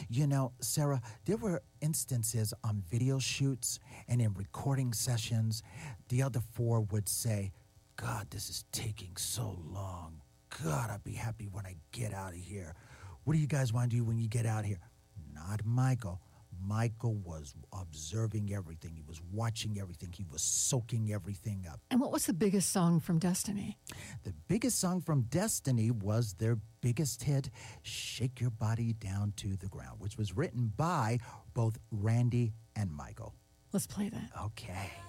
You know, Sarah, there were instances on video shoots and in recording sessions, the other four would say, God, this is taking so long. God, I'll be happy when I get out of here. What do you guys want to do when you get out of here? Not Michael. Michael was observing everything. He was watching everything. He was soaking everything up. And what was the biggest song from Destiny? The biggest song from Destiny was their biggest hit, Shake Your Body Down to the Ground, which was written by both Randy and Michael. Let's play that. Okay.